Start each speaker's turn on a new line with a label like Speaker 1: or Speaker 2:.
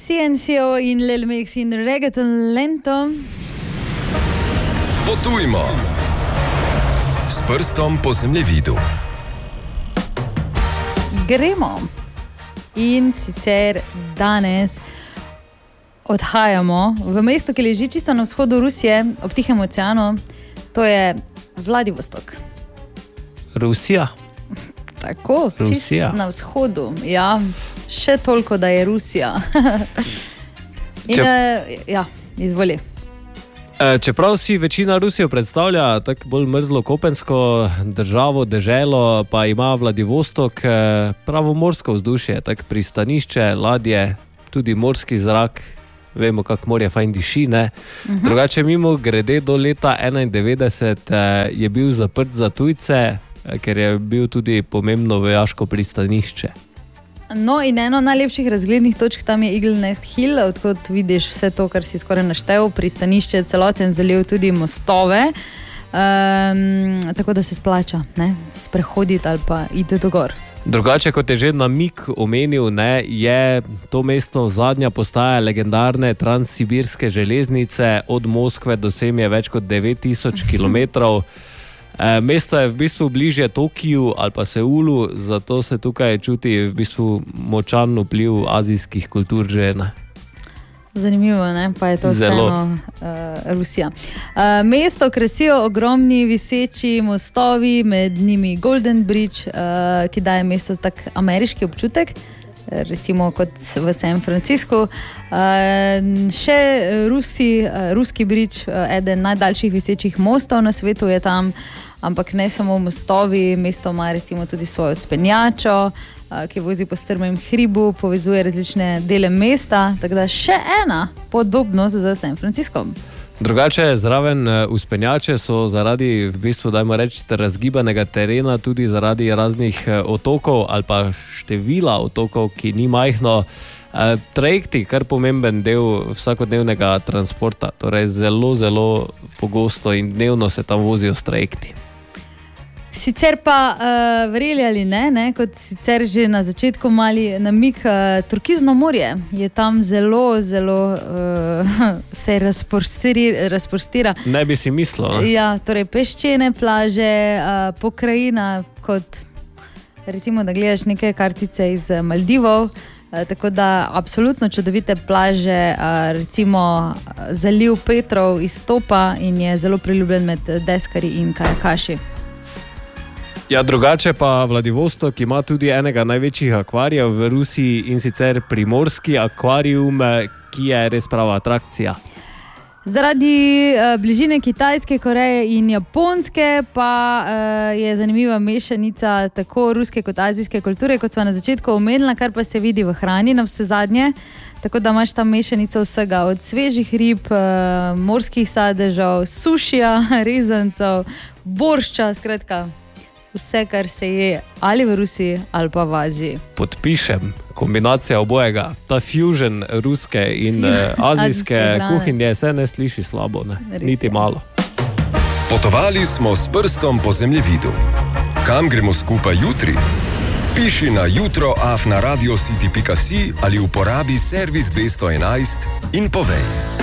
Speaker 1: CNCO in Lil Mix in Reggaeton Lento.
Speaker 2: Potujmo s prstom po zemljevidu.
Speaker 1: Gremo. In sicer danes odhajamo v mesto, ki leži čisto na vzhodu Rusije, ob Tihem oceanu. To je Vladivostok.
Speaker 3: Rusija?
Speaker 1: Tako, čisto na vzhodu. Ja, še toliko, da je Rusija. In, izvoli.
Speaker 3: Čeprav si večina Rusijo predstavlja tako bolj mrzlo kopensko državo, deželo, pa ima Vladivostok pravo morsko vzdušje, tako pristanišče, ladje, tudi morski zrak, vemo, kako morje fajn diši, ne? Drugače mimo grede do leta 1991 je bil zaprt za tujce, ker je bil tudi pomembno vojaško pristanišče.
Speaker 1: No, in eno najlepših razglednih točk tam je Eagle Nest Hill, odkot vidiš vse to, kar si skoraj naštel, pristanišče, celoten zaliv, tudi mostove, tako da se splača, ne, sprehoditi ali pa iti do gor.
Speaker 3: Drugače, kot je že namig omenil, ne, je to mesto zadnja postaja legendarne transsibirske železnice, od Moskve do sem je več kot 9000 kilometrov. Mesto je v bistvu bližje Tokiju ali pa Seulu, zato se tukaj čuti v bistvu močan vpliv azijskih kultur že, ne.
Speaker 1: Zanimivo, ne? Pa je to vseeno Rusija. Mesto krasijo ogromni viseči mostovi, med njimi Golden Bridge, ki daje mesto tak ameriški občutek, recimo kot v San Franciscu. Še ruski bridge, eden najdaljših visečih mostov na svetu je tam, ampak ne samo mostovi, mesto ima recimo tudi svojo spenjačo, ki vozi po strmem hribu, povezuje različne dele mesta, tako da še ena podobnost z San Franciscom.
Speaker 3: Drugače, zraven vzpenjače so zaradi, v bistvu, dajmo reči, razgibanega terena, tudi zaradi raznih otokov ali pa števila otokov, ki ni majhno, trajekti, kar pomemben del vsakodnevnega transporta, torej zelo, zelo pogosto in dnevno se tam vozijo s trajekti.
Speaker 1: Sicer pa, verjeli ali ne, kot sicer že na začetku mali namig, Turkizno morje je tam zelo, zelo se razprostira.
Speaker 3: Ne bi si mislil, ne?
Speaker 1: Ja, torej peščene plaže, pokrajina, kot recimo, da gledaš neke kartice iz Maldivov, tako da absolutno čudovite plaže, recimo zaliv Petrov izstopa in je zelo priljubljen med deskarji in kajakaši.
Speaker 3: Ja, drugače pa Vladivostok ima tudi enega največjih akvarijev v Rusiji, in sicer Primorski akvarijum, ki je res prava atrakcija.
Speaker 1: Zaradi bližine Kitajske, Koreje in Japonske pa je zanimiva mešanica tako ruske kot azijske kulture, kot sva na začetku omenila, kar pa se vidi v hrani navsezadnje. Tako da imaš tam mešanico vsega, od svežih rib, morskih sadežev, sušija, rezancev, boršča, skratka vse, kar se je ali v Rusiji ali pa v Aziji.
Speaker 3: Podpišem, kombinacija obojega, ta fusion ruske in azijske kuhinje se ne sliši slabo, ne? Niti malo.
Speaker 2: Potovali smo s prstom po zemljevidu. Kam gremo skupaj jutri? Piši na jutro@radiocity.si ali uporabi servis 211 in povej.